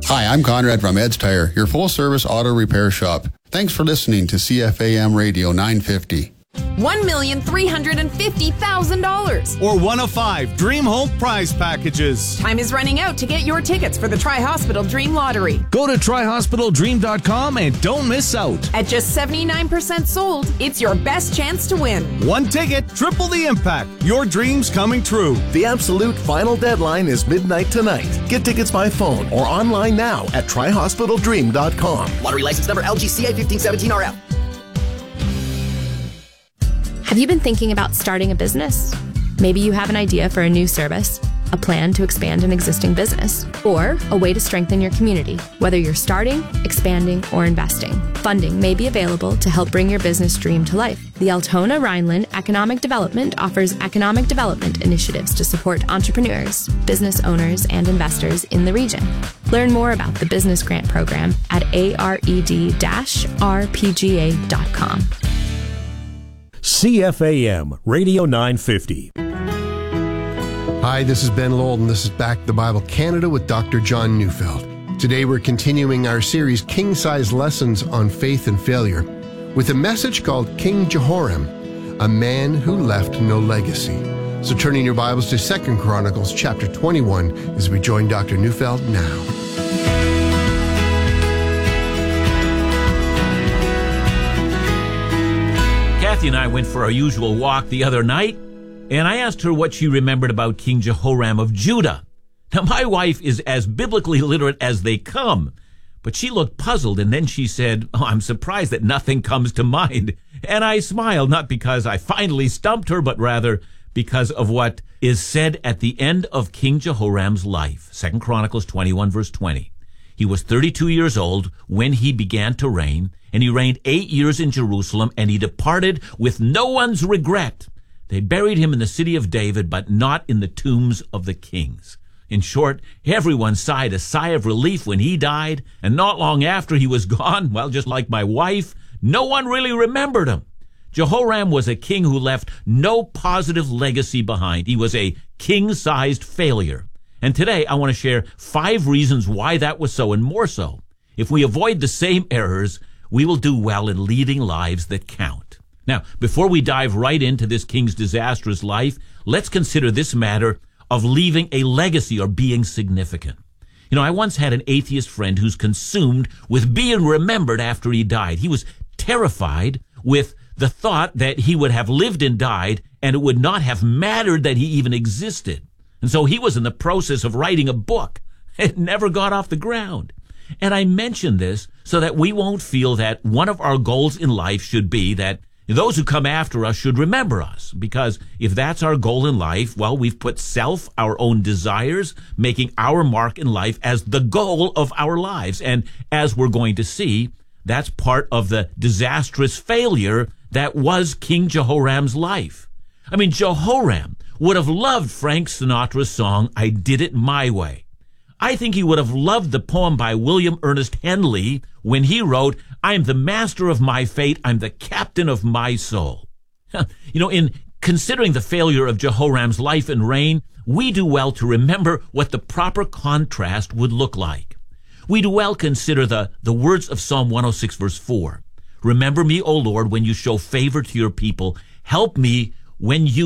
Hi, I'm Conrad from Ed's Tire, your full-service auto repair shop. Thanks for listening to CFAM Radio 950. $1,350,000. Or one of 5 Dream Home prize packages. Time is running out to get your tickets for the Tri-Hospital Dream Lottery. Go to TryHospitalDream.com and don't miss out. At just 79% sold, it's your best chance to win. One ticket, triple the impact. Your dreams coming true. The absolute final deadline is midnight tonight. Get tickets by phone or online now at TryHospitalDream.com. Lottery license number LGCA 1517RF. Have you been thinking about starting a business? Maybe you have an idea for a new service, a plan to expand an existing business, or a way to strengthen your community. Whether you're starting, expanding, or investing, funding may be available to help bring your business dream to life. The Altona Rhineland Economic Development offers economic development initiatives to support entrepreneurs, business owners, and investors in the region. Learn more about the business grant program at ared-rpga.com. CFAM Radio 950. Hi, this is Ben Lowell, and this is Back to the Bible Canada with Dr. John Neufeld. Today we're continuing our series King-Size Lessons on Faith and Failure with a message called King Jehoram, a man who left no legacy. So turning your Bibles to 2 Chronicles chapter 21 as we join Dr. Neufeld now. Kathy and I went for our usual walk the other night, and I asked her what she remembered about King Jehoram of Judah. Now, my wife is as biblically literate as they come, but she looked puzzled, and then she said, I'm surprised that nothing comes to mind. And I smiled, not because I finally stumped her, but rather because of what is said at the end of King Jehoram's life. 2 Chronicles 21, verse 20. He was 32 years old when he began to reign, and he reigned 8 years in Jerusalem, and he departed with no one's regret. They buried him in the city of David, but not in the tombs of the kings. In short, everyone sighed a sigh of relief when he died, and not long after he was gone, well, just like my wife, no one really remembered him. Jehoram was a king who left no positive legacy behind. He was a king-sized failure. And today I want to share 5 reasons why that was so, and more so. If we avoid the same errors, we will do well in leading lives that count. Now, before we dive right into this king's disastrous life, let's consider this matter of leaving a legacy or being significant. You know, I once had an atheist friend who's consumed with being remembered after he died. He was terrified with the thought that he would have lived and died, and it would not have mattered that he even existed. And so he was in the process of writing a book. It never got off the ground. And I mention this so that we won't feel that one of our goals in life should be that those who come after us should remember us. Because if that's our goal in life, well, we've put self, our own desires, making our mark in life as the goal of our lives. And as we're going to see, that's part of the disastrous failure that was King Jehoram's life. I mean, Jehoram would have loved Frank Sinatra's song, I Did It My Way. I think he would have loved the poem by William Ernest Henley when he wrote, I'm the master of my fate, I'm the captain of my soul. You know, in considering the failure of Jehoram's life and reign, we do well to remember what the proper contrast would look like. We do well consider the words of Psalm 106, verse 4. Remember me, O Lord, when you show favor to your people. Help me when you